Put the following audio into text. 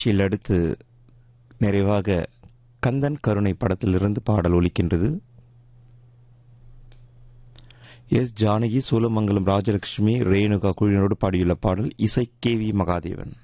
அடுத்து நிறைவாக கந்தன் கருணை படத்திலிருந்து பாடல் ஒலிக்கின்றது. எஸ். ஜானகி, சூலமங்கலம் ராஜலட்சுமி, ரேணுகா குழுவினோடு பாடியுள்ள பாடல். இசை KV மகாதேவன்.